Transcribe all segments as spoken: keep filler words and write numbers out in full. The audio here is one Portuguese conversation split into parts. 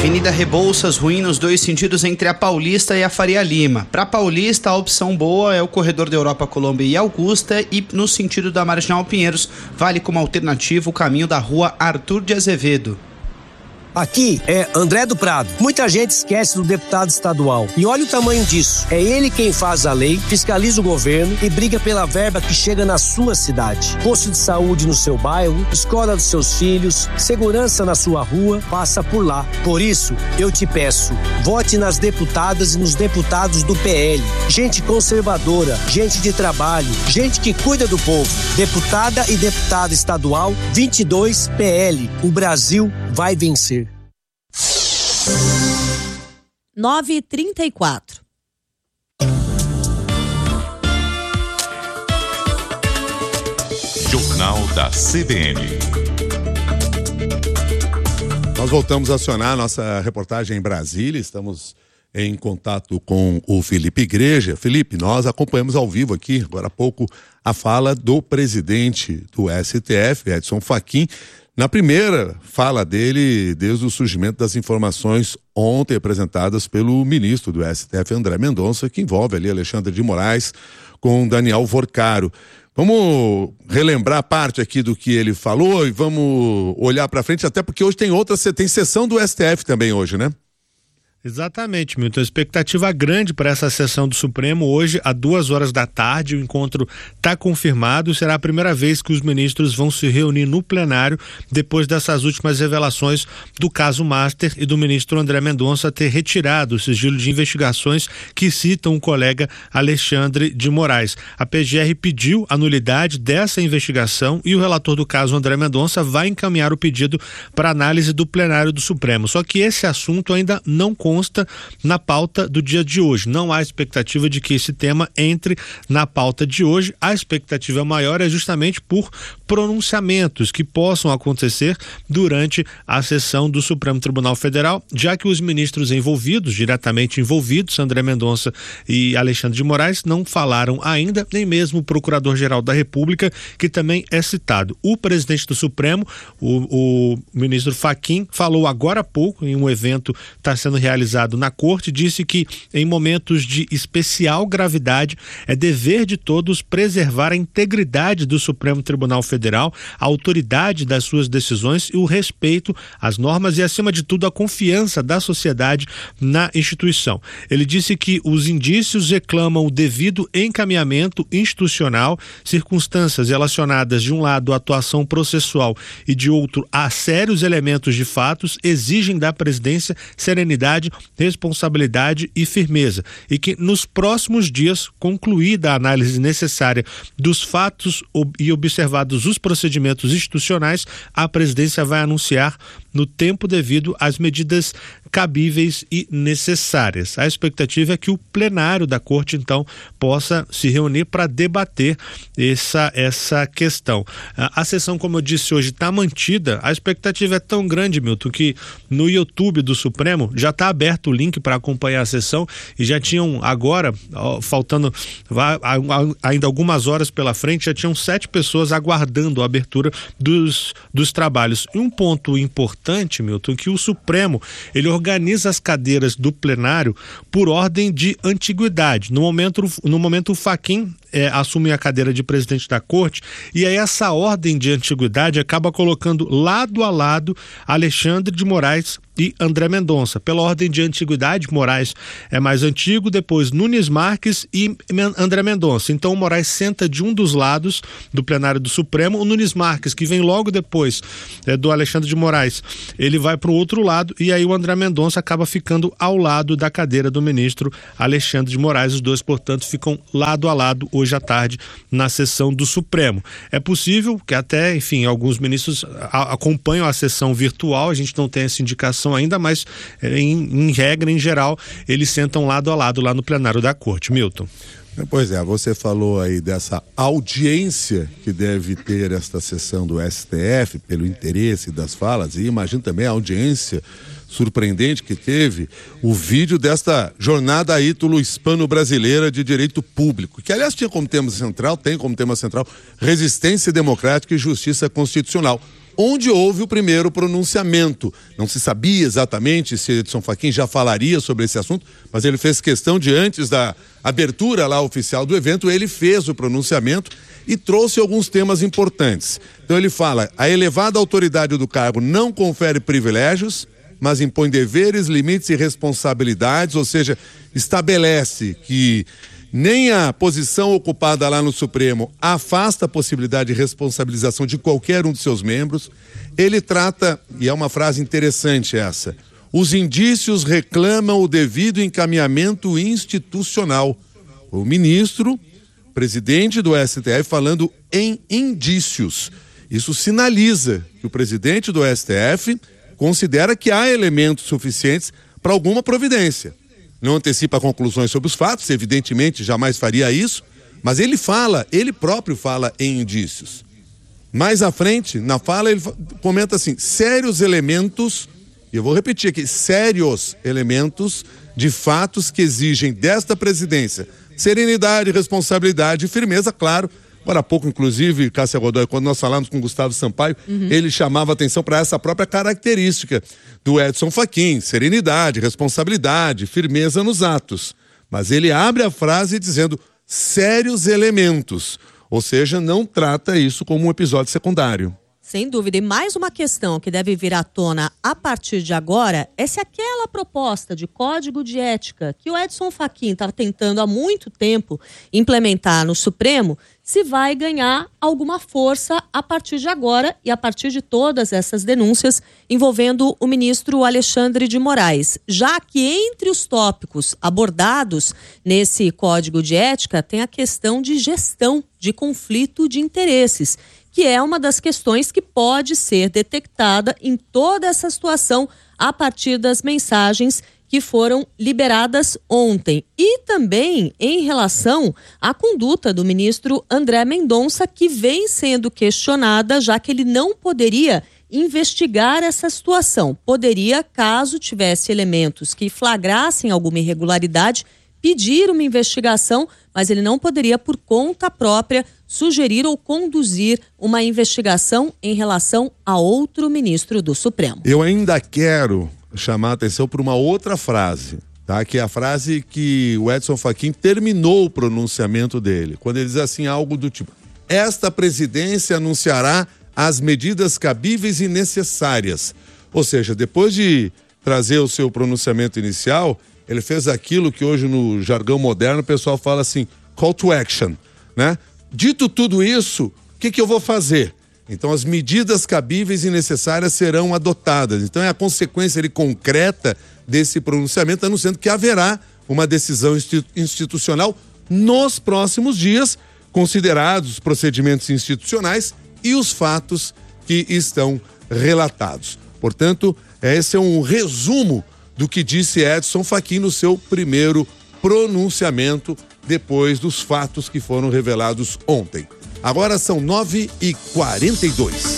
Avenida Rebouças ruim nos dois sentidos entre a Paulista e a Faria Lima. Para Paulista, a opção boa é o corredor da Europa, Colômbia e Augusta, e no sentido da Marginal Pinheiros, vale como alternativa o caminho da rua Arthur de Azevedo. Aqui é André do Prado. Muita gente esquece do deputado estadual. E olha o tamanho disso. É ele quem faz a lei, fiscaliza o governo e briga pela verba que chega na sua cidade. Posto de saúde no seu bairro, escola dos seus filhos, segurança na sua rua, passa por lá. Por isso, eu te peço, vote nas deputadas e nos deputados do P L. Gente conservadora, gente de trabalho, gente que cuida do povo. Deputada e deputado estadual, vinte e dois P L. O Brasil vai vencer. nove e trinta e quatro. Jornal da C B N. Nós voltamos a acionar nossa reportagem em Brasília. Estamos em contato com o Felipe Igreja. Felipe, nós acompanhamos ao vivo aqui, agora há pouco, a fala do presidente do S T F, Edson Fachin, na primeira fala dele, desde o surgimento das informações ontem apresentadas pelo ministro do S T F, André Mendonça, que envolve ali Alexandre de Moraes com Daniel Vorcaro. Vamos relembrar parte aqui do que ele falou e vamos olhar para frente, até porque hoje tem outra, tem sessão do S T F também hoje, né? Exatamente, Milton. A expectativa grande para essa sessão do Supremo hoje, às duas horas da tarde. O encontro está confirmado. Será a primeira vez que os ministros vão se reunir no plenário depois dessas últimas revelações do caso Master e do ministro André Mendonça ter retirado o sigilo de investigações que citam o colega Alexandre de Moraes. A P G R pediu a nulidade dessa investigação e o relator do caso, André Mendonça, vai encaminhar o pedido para análise do plenário do Supremo. Só que esse assunto ainda não consta na pauta do dia de hoje. Não há expectativa de que esse tema entre na pauta de hoje. A expectativa maior é justamente por pronunciamentos que possam acontecer durante a sessão do Supremo Tribunal Federal, já que os ministros envolvidos, diretamente envolvidos, André Mendonça e Alexandre de Moraes, não falaram ainda, nem mesmo o Procurador-Geral da República, que também é citado. O presidente do Supremo, o, o ministro Fachin, falou agora há pouco em um evento que está sendo realizado na corte, disse que em momentos de especial gravidade é dever de todos preservar a integridade do Supremo Tribunal Federal, a autoridade das suas decisões e o respeito às normas e, acima de tudo, a confiança da sociedade na instituição. Ele disse que os indícios reclamam o devido encaminhamento institucional, circunstâncias relacionadas de um lado à atuação processual e de outro a sérios elementos de fatos exigem da presidência serenidade, responsabilidade e firmeza, e que nos próximos dias, concluída a análise necessária dos fatos e observados os procedimentos institucionais, a presidência vai anunciar no tempo devido às medidas cabíveis e necessárias. A expectativa é que o plenário da corte, então, possa se reunir para debater essa, essa questão. A, a sessão, como eu disse hoje, está mantida. A expectativa é tão grande, Milton, que no YouTube do Supremo já está aberto o link para acompanhar a sessão e já tinham agora, ó, faltando vai, ainda algumas horas pela frente, já tinham sete pessoas aguardando a abertura dos, dos trabalhos. E um ponto importante, Milton, que o Supremo, ele organiza as cadeiras do plenário por ordem de antiguidade. No momento, no momento o Fachin é, assume a cadeira de presidente da corte, e aí essa ordem de antiguidade acaba colocando lado a lado Alexandre de Moraes e André Mendonça. Pela ordem de antiguidade, Moraes é mais antigo, depois Nunes Marques e André Mendonça. Então o Moraes senta de um dos lados do plenário do Supremo, o Nunes Marques, que vem logo depois é, do Alexandre de Moraes, ele vai para o outro lado, e aí o André Mendonça acaba ficando ao lado da cadeira do ministro Alexandre de Moraes. Os dois, portanto, ficam lado a lado hoje à tarde na sessão do Supremo. É possível que até, enfim, alguns ministros a, acompanham a sessão virtual, a gente não tem essa indicação ainda, mas em, em regra, em geral, eles sentam lado a lado lá no plenário da corte. Milton. Pois é, você falou aí dessa audiência que deve ter esta sessão do S T F pelo interesse das falas, e imagino também a audiência surpreendente que teve o vídeo desta jornada ítalo hispano-brasileira de direito público, que aliás tinha como tema central, tem como tema central resistência democrática e justiça constitucional. onde houve o primeiro pronunciamento. Não se sabia exatamente se Edson Fachin já falaria sobre esse assunto, mas ele fez questão de, antes da abertura lá oficial do evento, ele fez o pronunciamento e trouxe alguns temas importantes. Então ele fala: a elevada autoridade do cargo não confere privilégios, mas impõe deveres, limites e responsabilidades, ou seja, estabelece que nem a posição ocupada lá no Supremo afasta a possibilidade de responsabilização de qualquer um de seus membros. Ele trata, e é uma frase interessante essa, os indícios reclamam o devido encaminhamento institucional. O ministro, presidente do S T F, falando em indícios. Isso sinaliza que o presidente do S T F considera que há elementos suficientes para alguma providência. Não antecipa conclusões sobre os fatos, evidentemente jamais faria isso, mas ele fala, ele próprio fala em indícios. Mais à frente, na fala, ele comenta assim: sérios elementos, e eu vou repetir aqui, sérios elementos de fatos que exigem desta presidência serenidade, responsabilidade e firmeza, claro. Agora há pouco, inclusive, Cássia Godoy, quando nós falamos com Gustavo Sampaio, uhum. ele chamava atenção para essa própria característica do Edson Fachin: serenidade, responsabilidade, firmeza nos atos. Mas ele abre a frase dizendo sérios elementos, ou seja, não trata isso como um episódio secundário. Sem dúvida. E mais uma questão que deve vir à tona a partir de agora é se aquela proposta de código de ética que o Edson Fachin estava tentando há muito tempo implementar no Supremo, se vai ganhar alguma força a partir de agora e a partir de todas essas denúncias envolvendo o ministro Alexandre de Moraes. Já que entre os tópicos abordados nesse código de ética tem a questão de gestão de conflito de interesses, que é uma das questões que pode ser detectada em toda essa situação a partir das mensagens que foram liberadas ontem. E também em relação à conduta do ministro André Mendonça, que vem sendo questionada, já que ele não poderia investigar essa situação. Poderia, caso tivesse elementos que flagrassem alguma irregularidade, pedir uma investigação, mas ele não poderia, por conta própria, sugerir ou conduzir uma investigação em relação a outro ministro do Supremo. Eu ainda quero chamar a atenção para uma outra frase, tá? Que é a frase que o Edson Fachin terminou o pronunciamento dele, quando ele diz assim algo do tipo: esta presidência anunciará as medidas cabíveis e necessárias. Ou seja, depois de trazer o seu pronunciamento inicial, ele fez aquilo que hoje no jargão moderno o pessoal fala assim, call to action, né? Dito tudo isso, o que que eu vou fazer? Então as medidas cabíveis e necessárias serão adotadas. Então é a consequência ali, concreta desse pronunciamento, anunciando que haverá uma decisão institucional nos próximos dias, considerados os procedimentos institucionais e os fatos que estão relatados. Portanto, esse é um resumo do que disse Edson Fachin no seu primeiro pronunciamento depois dos fatos que foram revelados ontem. Agora são nove e quarenta e dois.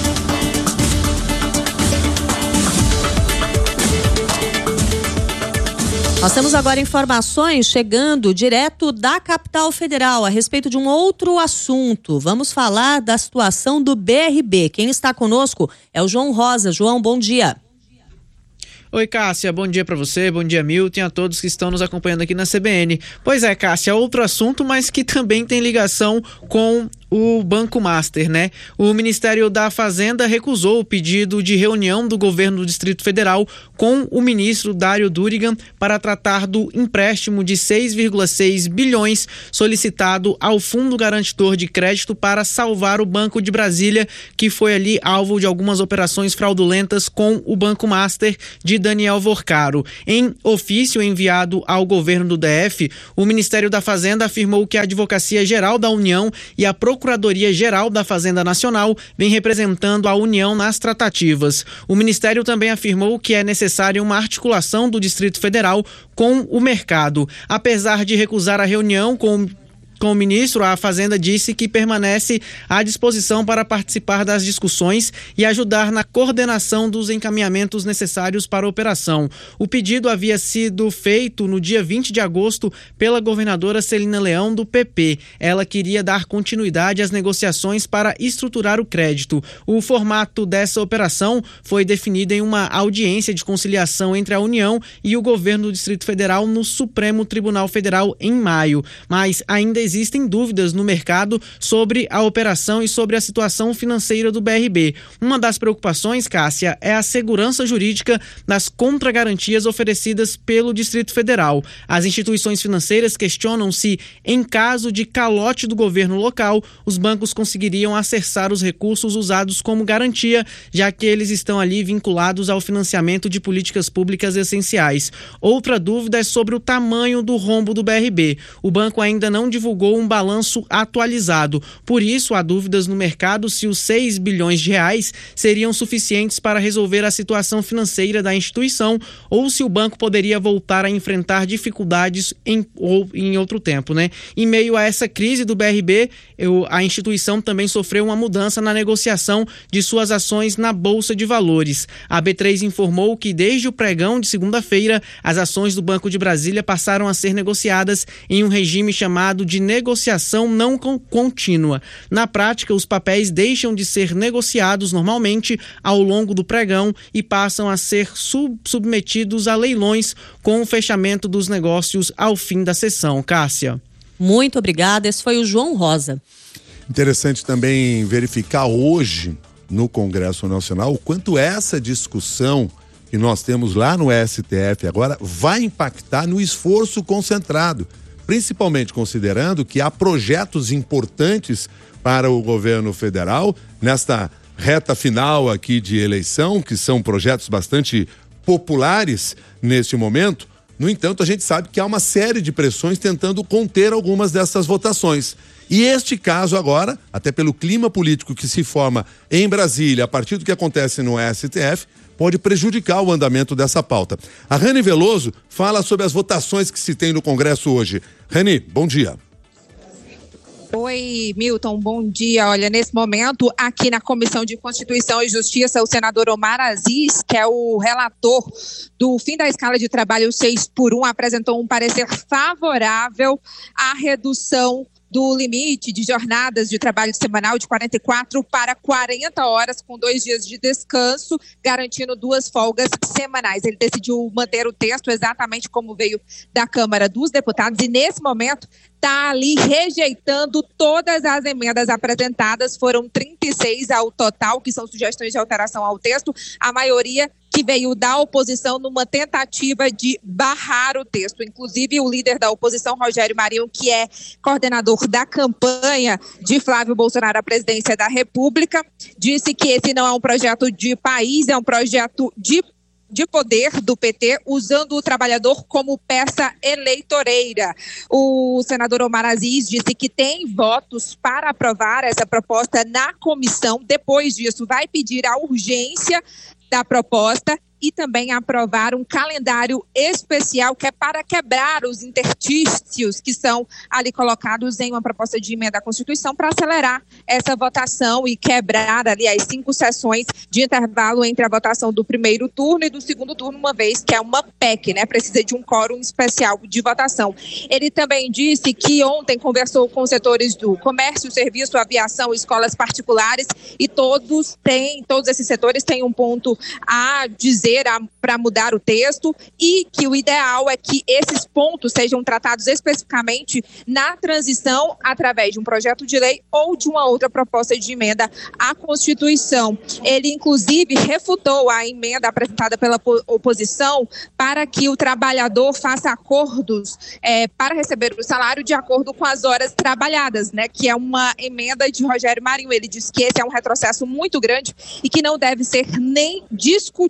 Nós temos agora informações chegando direto da capital federal a respeito de um outro assunto. Vamos falar da situação do B R B. Quem está conosco é o João Rosa. João, bom dia. Oi, Cássia, bom dia para você, bom dia, Milton, e a todos que estão nos acompanhando aqui na C B N. Pois é, Cássia, outro assunto, mas que também tem ligação com o Banco Master, né? O Ministério da Fazenda recusou o pedido de reunião do governo do Distrito Federal com o ministro Dário Durigan para tratar do empréstimo de seis vírgula seis bilhões solicitado ao Fundo Garantidor de Crédito para salvar o Banco de Brasília, que foi ali alvo de algumas operações fraudulentas com o Banco Master de Daniel Vorcaro. Em ofício enviado ao governo do D F, o Ministério da Fazenda afirmou que a Advocacia Geral da União e a Procuradoria-Geral da Fazenda Nacional vem representando a União nas tratativas. O Ministério também afirmou que é necessária uma articulação do Distrito Federal com o mercado. Apesar de recusar a reunião com com o ministro, a Fazenda disse que permanece à disposição para participar das discussões e ajudar na coordenação dos encaminhamentos necessários para a operação. O pedido havia sido feito no dia vinte de agosto pela governadora Celina Leão, do P P. Ela queria dar continuidade às negociações para estruturar o crédito. O formato dessa operação foi definido em uma audiência de conciliação entre a União e o governo do Distrito Federal no Supremo Tribunal Federal em maio. Mas ainda existem dúvidas no mercado sobre a operação e sobre a situação financeira do B R B. Uma das preocupações, Cássia, é a segurança jurídica das contragarantias oferecidas pelo Distrito Federal. As instituições financeiras questionam se, em caso de calote do governo local, os bancos conseguiriam acessar os recursos usados como garantia, já que eles estão ali vinculados ao financiamento de políticas públicas essenciais. Outra dúvida é sobre o tamanho do rombo do B R B. O banco ainda não divulgou um balanço atualizado. Por isso, há dúvidas no mercado se os seis bilhões de reais seriam suficientes para resolver a situação financeira da instituição ou se o banco poderia voltar a enfrentar dificuldades em, ou em outro tempo, né? Em meio a essa crise do B R B, eu, a instituição também sofreu uma mudança na negociação de suas ações na Bolsa de Valores. A B três informou que desde o pregão de segunda-feira, as ações do Banco de Brasília passaram a ser negociadas em um regime chamado de negociação não contínua. Na prática, os papéis deixam de ser negociados normalmente ao longo do pregão e passam a ser sub- submetidos a leilões com o fechamento dos negócios ao fim da sessão. Cássia. Muito obrigada. Esse foi o João Rosa. Interessante também verificar hoje no Congresso Nacional o quanto essa discussão que nós temos lá no S T F agora vai impactar no esforço concentrado, principalmente considerando que há projetos importantes para o governo federal nesta reta final aqui de eleição, que são projetos bastante populares neste momento. No entanto, a gente sabe que há uma série de pressões tentando conter algumas dessas votações. E este caso agora, até pelo clima político que se forma em Brasília, a partir do que acontece no S T F, pode prejudicar o andamento dessa pauta. A Rani Veloso fala sobre as votações que se tem no Congresso hoje. Rani, bom dia. Oi, Milton, bom dia. Olha, nesse momento, aqui na Comissão de Constituição e Justiça, o senador Omar Aziz, que é o relator do fim da escala de trabalho seis por um, apresentou um parecer favorável à redução do limite de jornadas de trabalho semanal de quarenta e quatro para quarenta horas, com dois dias de descanso, garantindo duas folgas semanais. Ele decidiu manter o texto exatamente como veio da Câmara dos Deputados e, nesse momento, está ali rejeitando todas as emendas apresentadas. Foram trinta e seis ao total, que são sugestões de alteração ao texto, a maioria que veio da oposição numa tentativa de barrar o texto. Inclusive, o líder da oposição, Rogério Marinho, que é coordenador da campanha de Flávio Bolsonaro à presidência da República, disse que esse não é um projeto de país, é um projeto de de poder do P T, usando o trabalhador como peça eleitoreira. O senador Omar Aziz disse que tem votos para aprovar essa proposta na comissão. Depois disso, vai pedir a urgência da proposta e também aprovar um calendário especial que é para quebrar os interstícios que são ali colocados em uma proposta de emenda à Constituição para acelerar essa votação e quebrar ali as cinco sessões de intervalo entre a votação do primeiro turno e do segundo turno, uma vez que é uma P E C, né? Precisa de um quórum especial de votação. Ele também disse que ontem conversou com os setores do comércio, serviço, aviação, escolas particulares e todos têm, todos esses setores têm um ponto a dizer para mudar o texto e que o ideal é que esses pontos sejam tratados especificamente na transição através de um projeto de lei ou de uma outra proposta de emenda à Constituição. Ele, inclusive, refutou a emenda apresentada pela oposição para que o trabalhador faça acordos é, para receber o salário de acordo com as horas trabalhadas, né? Que é uma emenda de Rogério Marinho. Ele diz que esse é um retrocesso muito grande e que não deve ser nem discutido por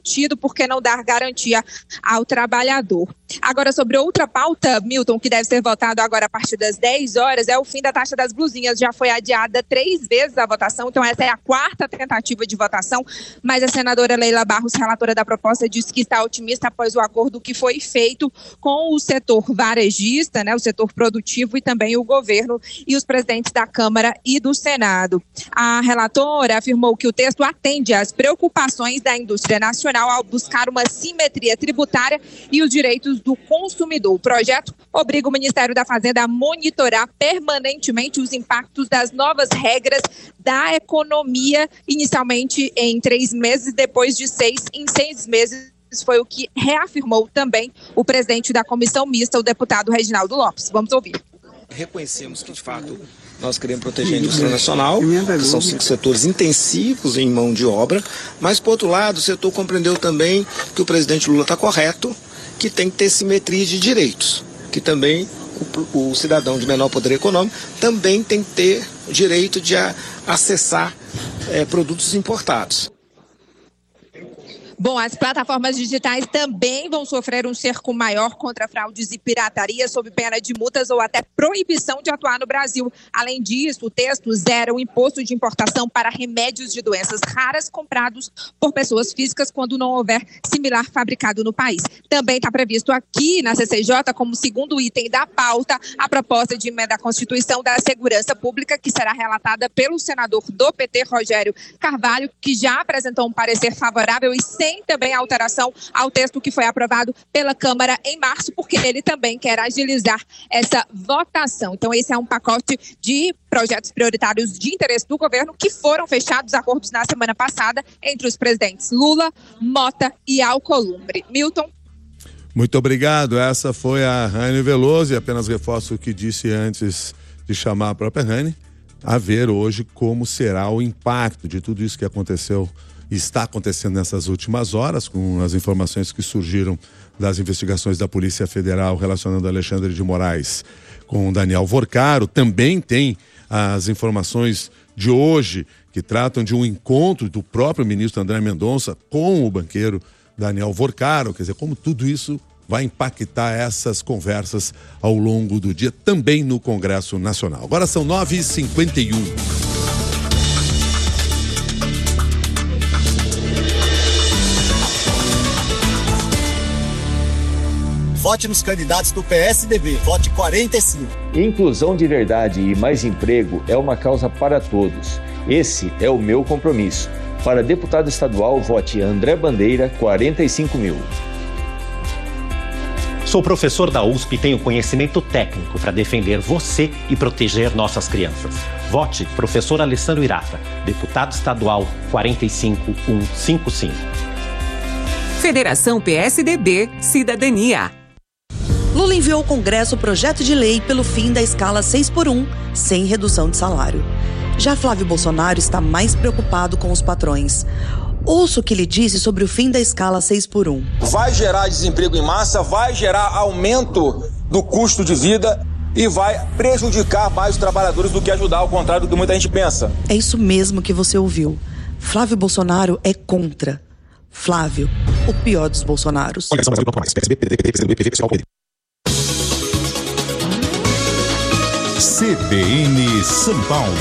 por que não dar garantia ao trabalhador? Agora, sobre outra pauta, Milton, que deve ser votado agora a partir das dez horas, é o fim da taxa das blusinhas. Já foi adiada três vezes a votação, então essa é a quarta tentativa de votação, mas a senadora Leila Barros, relatora da proposta, disse que está otimista após o acordo que foi feito com o setor varejista, né, o setor produtivo e também o governo e os presidentes da Câmara e do Senado. A relatora afirmou que o texto atende às preocupações da indústria nacional ao buscar uma simetria tributária e os direitos do consumidor. O projeto obriga o Ministério da Fazenda a monitorar permanentemente os impactos das novas regras da economia, inicialmente em três meses, depois de seis em seis meses. Isso foi o que reafirmou também o presidente da comissão mista, o deputado Reginaldo Lopes. Vamos ouvir. Reconhecemos que, de fato, nós queremos proteger a indústria nacional, que são cinco setores intensivos em mão de obra, mas, por outro lado, o setor compreendeu também que o presidente Lula está correto, que tem que ter simetria de direitos, que também o, o cidadão de menor poder econômico também tem que ter direito de a, acessar é, produtos importados. Bom, as plataformas digitais também vão sofrer um cerco maior contra fraudes e pirataria, sob pena de multas ou até proibição de atuar no Brasil. Além disso, o texto zera o imposto de importação para remédios de doenças raras comprados por pessoas físicas quando não houver similar fabricado no país. Também está previsto aqui na C C J, como segundo item da pauta, a proposta de emenda à Constituição da Segurança Pública, que será relatada pelo senador do P T, Rogério Carvalho, que já apresentou um parecer favorável e sem Tem também alteração ao texto que foi aprovado pela Câmara em março, porque ele também quer agilizar essa votação. Então, esse é um pacote de projetos prioritários de interesse do governo que foram fechados acordos na semana passada entre os presidentes Lula, Mota e Alcolumbre. Milton. Muito obrigado. Essa foi a Rani Veloso e apenas reforço o que disse antes de chamar a própria Rani, a ver hoje como será o impacto de tudo isso que aconteceu está acontecendo nessas últimas horas, com as informações que surgiram das investigações da Polícia Federal relacionando Alexandre de Moraes com Daniel Vorcaro. Também tem as informações de hoje que tratam de um encontro do próprio ministro André Mendonça com o banqueiro Daniel Vorcaro. Quer dizer, como tudo isso vai impactar essas conversas ao longo do dia, também no Congresso Nacional. Agora são nove e cinquenta e um. Vote nos candidatos do P S D B. Vote quarenta e cinco. Inclusão de verdade e mais emprego é uma causa para todos. Esse é o meu compromisso. Para deputado estadual, vote André Bandeira, quarenta e cinco mil. Sou professor da U S P e tenho conhecimento técnico para defender você e proteger nossas crianças. Vote professor Alessandro Irata, deputado estadual, quarenta e cinco mil cento e cinquenta e cinco. Federação P S D B Cidadania. Lula enviou ao Congresso o projeto de lei pelo fim da escala seis por um, sem redução de salário. Já Flávio Bolsonaro está mais preocupado com os patrões. Ouça o que ele disse sobre o fim da escala seis por um. Vai gerar desemprego em massa, vai gerar aumento do custo de vida e vai prejudicar mais os trabalhadores do que ajudar, ao contrário do que muita gente pensa. É isso mesmo que você ouviu. Flávio Bolsonaro é contra. Flávio, o pior dos Bolsonaros. C B N São Paulo.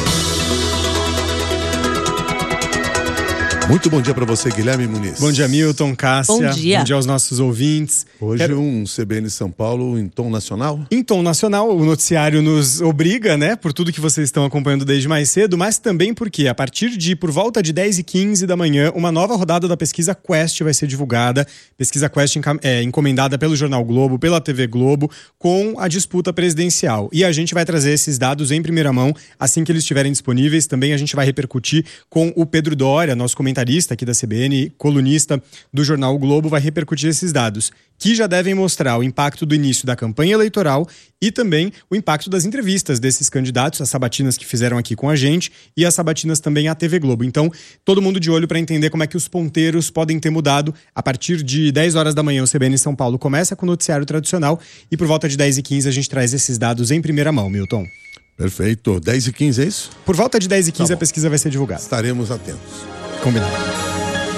Muito bom dia para você, Guilherme Muniz. Bom dia, Milton, Cássia. Bom dia. Bom dia aos nossos ouvintes. Hoje Quero... um C B N São Paulo em tom nacional? Em tom nacional, o noticiário nos obriga, né, por tudo que vocês estão acompanhando desde mais cedo, mas também porque a partir de, por volta de dez e quinze da manhã, uma nova rodada da pesquisa Quest vai ser divulgada. Pesquisa Quest é, encomendada pelo Jornal Globo, pela T V Globo, com a disputa presidencial. E a gente vai trazer esses dados em primeira mão, assim que eles estiverem disponíveis. Também a gente vai repercutir com o Pedro Doria, nosso comentarista aqui da C B N, colunista do Jornal o Globo, vai repercutir esses dados, que já devem mostrar o impacto do início da campanha eleitoral e também o impacto das entrevistas desses candidatos, as sabatinas que fizeram aqui com a gente e as sabatinas também à T V Globo. Então, todo mundo de olho para entender como é que os ponteiros podem ter mudado. A partir de dez horas da manhã, o C B N São Paulo começa com o noticiário tradicional e por volta de dez e quinze a gente traz esses dados em primeira mão, Milton. Perfeito. dez e quinze, é isso? Por volta de dez e quinze tá a pesquisa vai ser divulgada. Estaremos atentos. Combinado.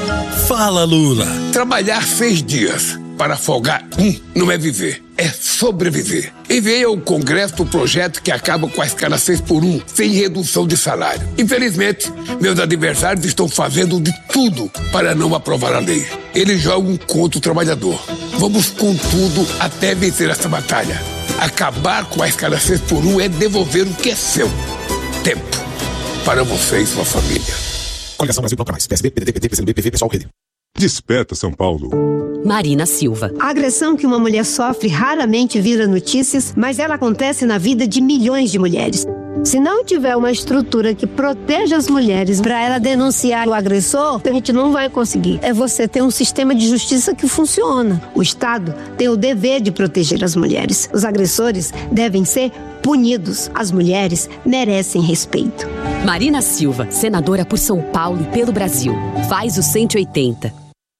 Fala, Lula. Trabalhar seis dias para folgar um não é viver, é sobreviver. Enviei ao Congresso o projeto que acaba com a escala seis por um, sem redução de salário. Infelizmente, meus adversários estão fazendo de tudo para não aprovar a lei. Eles jogam contra o trabalhador. Vamos com tudo até vencer essa batalha. Acabar com a escala seis por um é devolver o que é seu. Tempo para você e sua família. Coligação Brasil Bloco Mais, P S B, P D T, P T, P C do B, P V, Pessoal, Rede. Desperta São Paulo. Marina Silva. A agressão que uma mulher sofre raramente vira notícias, mas ela acontece na vida de milhões de mulheres. Se não tiver uma estrutura que proteja as mulheres para ela denunciar o agressor, a gente não vai conseguir. É você ter um sistema de justiça que funciona. O Estado tem o dever de proteger as mulheres. Os agressores devem ser punidos. As mulheres merecem respeito. Marina Silva, senadora por São Paulo e pelo Brasil. Faz o cento e oitenta.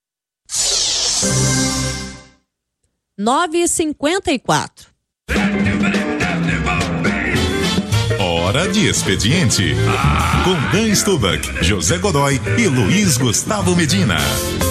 nove e cinquenta e quatro. Hora de expediente. Com Dan Stubach, José Godoy e Luiz Gustavo Medina.